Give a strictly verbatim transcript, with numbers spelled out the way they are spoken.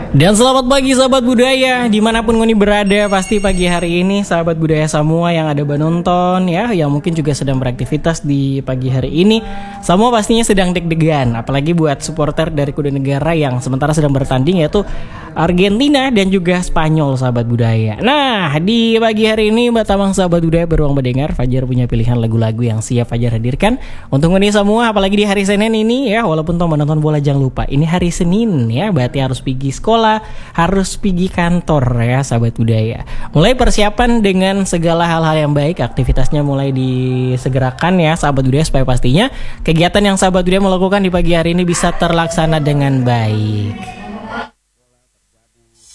Dan selamat pagi sahabat budaya, dimanapun ngoni berada. Pasti pagi hari ini sahabat budaya semua yang ada menonton ya, yang mungkin juga sedang beraktivitas di pagi hari ini, semua pastinya sedang deg-degan. Apalagi buat supporter dari kedua negara yang sementara sedang bertanding, yaitu Argentina dan juga Spanyol sahabat budaya. Nah, di pagi hari ini Batamang sahabat budaya beruang mendengar Fajar punya pilihan lagu-lagu yang siap Fajar hadirkan untuk ngoni semua. Apalagi di hari Senin ini ya, walaupun toh menonton bola jangan lupa ini hari Senin ya, berarti harus pergi sekolah, harus pergi kantor ya sahabat budaya. Mulai persiapan dengan segala hal-hal yang baik, aktivitasnya mulai disegerakan ya sahabat budaya, supaya pastinya kegiatan yang sahabat budaya melakukan di pagi hari ini bisa terlaksana dengan baik.